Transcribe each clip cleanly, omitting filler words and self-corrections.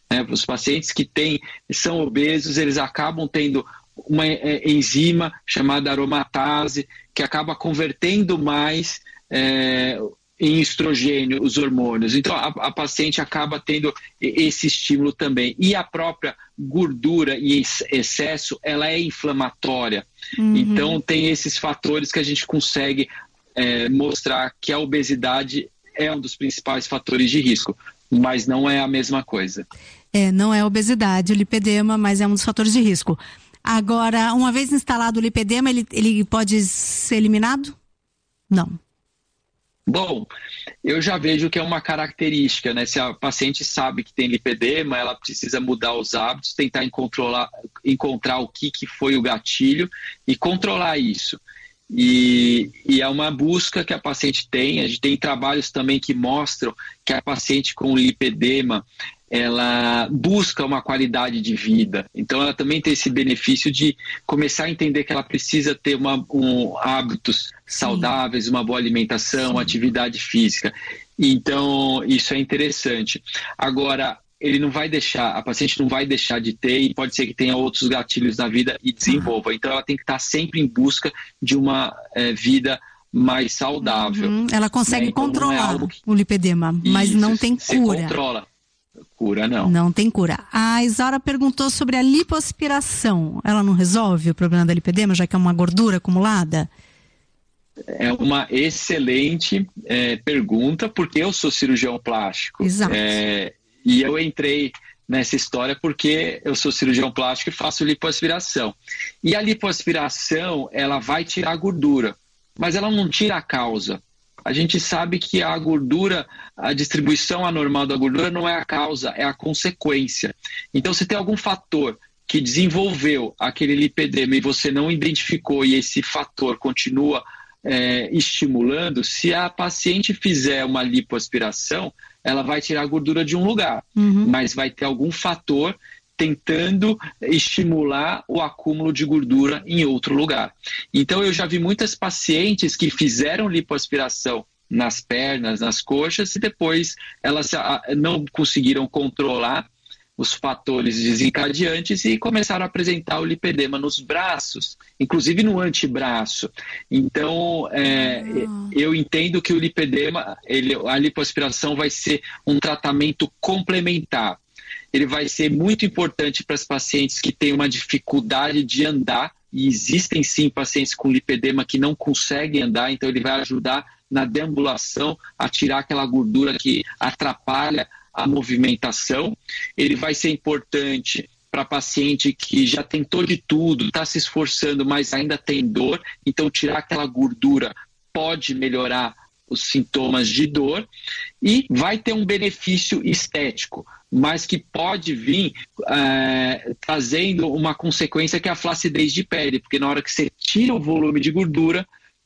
né? Os pacientes que são obesos, eles acabam tendo uma enzima chamada aromatase, que acaba convertendo mais em estrogênio os hormônios. Então a paciente acaba tendo esse estímulo também. E a própria gordura em excesso, ela é inflamatória. Então tem esses fatores que a gente consegue mostrar que a obesidade é um dos principais fatores de risco, mas não é a mesma coisa. Não é obesidade, o lipedema, mas é um dos fatores de risco. Agora, uma vez instalado o lipedema, ele pode ser eliminado? Não. Bom, eu já vejo que é uma característica, né? Se a paciente sabe que tem lipedema, ela precisa mudar os hábitos, tentar encontrar o que foi o gatilho e controlar isso. E é uma busca que a paciente tem. A gente tem trabalhos também que mostram que a paciente com lipedema, ela busca uma qualidade de vida. Então ela também tem esse benefício de começar a entender que ela precisa ter hábitos saudáveis, uma boa alimentação, atividade física. Então isso é interessante. Agora, a paciente não vai deixar de ter, e pode ser que tenha outros gatilhos na vida e desenvolva. Então ela tem que estar sempre em busca de uma vida mais saudável. Ela consegue Então, controlar o lipedema, mas não tem cura. Controla. Cura não. Não tem cura. A Isaura perguntou sobre a lipoaspiração. Ela não resolve o problema da lipedema, já que é uma gordura acumulada? É uma excelente pergunta, porque eu sou cirurgião plástico. Exato. E eu entrei nessa história porque eu sou cirurgião plástico e faço lipoaspiração. E a lipoaspiração, ela vai tirar a gordura, mas ela não tira a causa. A gente sabe que a gordura, a distribuição anormal da gordura não é a causa, é a consequência. Então, se tem algum fator que desenvolveu aquele lipedema e você não identificou e esse fator continua estimulando, se a paciente fizer uma lipoaspiração, ela vai tirar a gordura de um lugar, mas vai ter algum fator tentando estimular o acúmulo de gordura em outro lugar. Então eu já vi muitas pacientes que fizeram lipoaspiração nas pernas, nas coxas, e depois elas não conseguiram controlar os fatores desencadeantes e começaram a apresentar o lipedema nos braços, inclusive no antebraço. Então, eu entendo que o lipedema, a lipoaspiração vai ser um tratamento complementar. Ele vai ser muito importante para as pacientes que têm uma dificuldade de andar, e existem sim pacientes com lipedema que não conseguem andar, então ele vai ajudar na deambulação a tirar aquela gordura que atrapalha a movimentação. Ele vai ser importante para paciente que já tentou de tudo, está se esforçando, mas ainda tem dor, então tirar aquela gordura pode melhorar os sintomas de dor, e vai ter um benefício estético, mas que pode vir trazendo uma consequência que é a flacidez de pele, porque na hora que você tira o volume de gordura,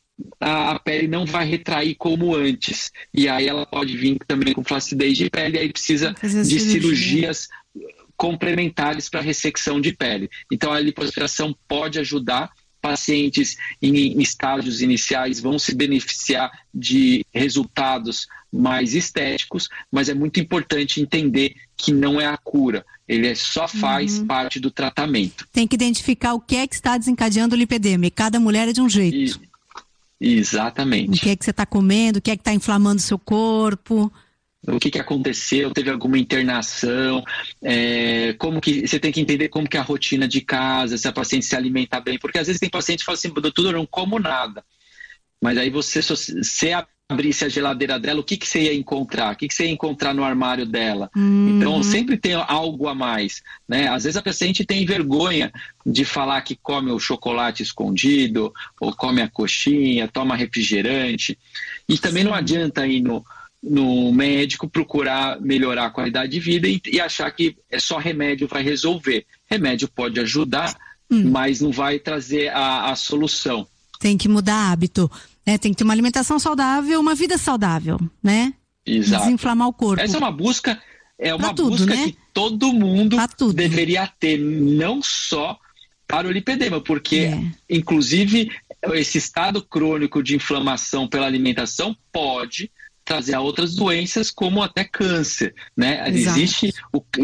a pele não vai retrair como antes, e aí ela pode vir também com flacidez de pele, e aí precisa de cirurgias complementares para ressecção de pele. Então a lipoaspiração pode ajudar. Pacientes em estágios iniciais vão se beneficiar de resultados mais estéticos, mas é muito importante entender que não é a cura, ele só faz parte do tratamento. Tem que identificar o que é que está desencadeando o lipedema, e cada mulher é de um jeito. Exatamente. O que é que você está comendo, o que é que está inflamando o seu corpo. O que aconteceu, teve alguma internação, como que você tem que entender como que é a rotina de casa, se a paciente se alimenta bem, porque às vezes tem paciente que fala assim, doutor, eu não como nada, mas aí você abrisse a geladeira dela, o que você ia encontrar? O que você ia encontrar no armário dela? Então sempre tem algo a mais, né? Às vezes a paciente tem vergonha de falar que come o chocolate escondido, ou come a coxinha, toma refrigerante, e também não adianta ir no médico procurar melhorar a qualidade de vida e achar que só remédio vai resolver. Remédio pode ajudar, mas não vai trazer a solução. Tem que mudar hábito, né? Tem que ter uma alimentação saudável, uma vida saudável, né? Exato. Desinflamar o corpo. Essa é uma busca, né? que todo mundo deveria ter, não só para o lipedema, porque inclusive esse estado crônico de inflamação pela alimentação pode trazer a outras doenças, como até câncer, né? Existe